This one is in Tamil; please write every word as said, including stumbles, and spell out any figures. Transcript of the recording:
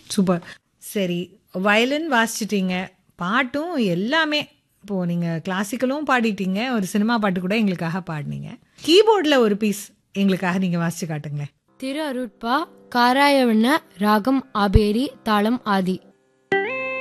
சூப்பர். சரி, வயலின் வாசிச்சிட்டீங்க, பாட்டும் எல்லாமே. இப்போ நீங்க கிளாசிக்கலும் பாடிட்டீங்க, ஒரு சினிமா பாட்டு கூட எங்களுக்காக பாடுனீங்க. கீபோர்ட்ல ஒரு பீஸ் எங்களுக்காக நீங்க வாசிச்சு காட்டுங்களேன். திரு அருட்பா காராயவண்ண ராகம் ஆபேரி தாளம் ஆதி.